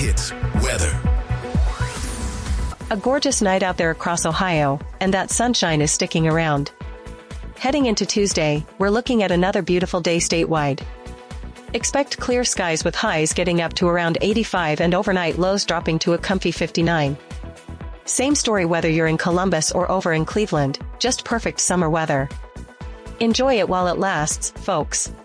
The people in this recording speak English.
Hits weather. A gorgeous night out there across Ohio, and that sunshine is sticking around. Heading into Tuesday, we're looking at another beautiful day statewide. Expect clear skies with highs getting up to around 85 and overnight lows dropping to a comfy 59. Same story whether you're in Columbus or over in Cleveland, just perfect summer weather. Enjoy it while it lasts, folks.